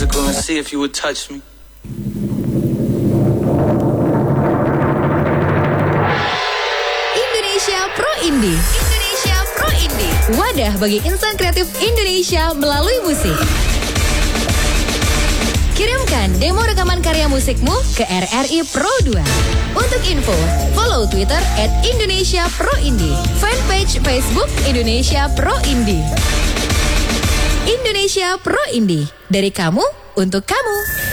physical and see if you would touch me. Indonesia Pro Indie. Indonesia Pro Indie. Wadah bagi insan kreatif Indonesia melalui musik. Kirimkan demo rekaman karya musikmu ke RRI Pro 2. Untuk info, follow Twitter @IndonesiaProIndie, fanpage Facebook Indonesia Pro Indie. Indonesia Pro Indie, dari kamu untuk kamu.